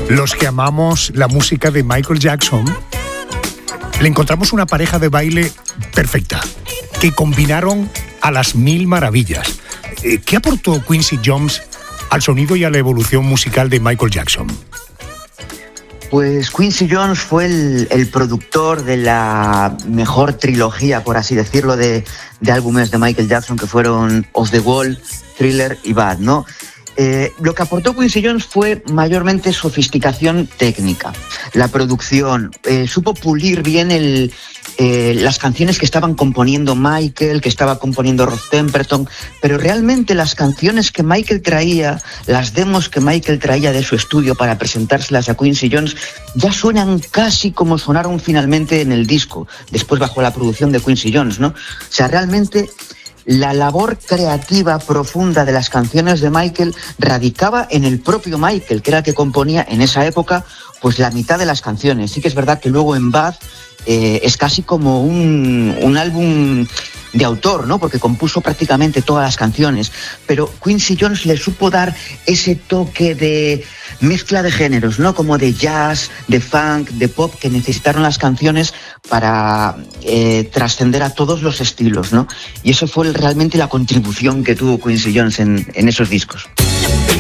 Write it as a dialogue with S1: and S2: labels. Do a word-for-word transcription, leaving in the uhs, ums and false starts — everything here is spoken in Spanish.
S1: Los que amamos la música de Michael Jackson, le encontramos una pareja de baile perfecta, que combinaron a las mil maravillas. ¿Qué aportó Quincy Jones al sonido y a la evolución musical de Michael Jackson?
S2: Pues Quincy Jones fue el, el productor de la mejor trilogía, por así decirlo, de, de álbumes de Michael Jackson, que fueron Off the Wall, Thriller y Bad, ¿no? Eh, lo que aportó Quincy Jones fue mayormente sofisticación técnica, la producción, eh, supo pulir bien el, eh, las canciones que estaban componiendo Michael, que estaba componiendo Rod Temperton, pero realmente las canciones que Michael traía, las demos que Michael traía de su estudio para presentárselas a Quincy Jones, ya suenan casi como sonaron finalmente en el disco, después bajo la producción de Quincy Jones, ¿no? O sea, realmente la labor creativa profunda de las canciones de Michael radicaba en el propio Michael, que era el que componía en esa época pues la mitad de las canciones. Sí que es verdad que luego en Bad eh, es casi como un, un álbum de autor, ¿no? Porque compuso prácticamente todas las canciones, pero Quincy Jones le supo dar ese toque de mezcla de géneros, ¿no? Como de jazz, de funk, de pop, que necesitaron las canciones para eh, trascender a todos los estilos, ¿no? Y eso fue realmente la contribución que tuvo Quincy Jones en, en esos discos.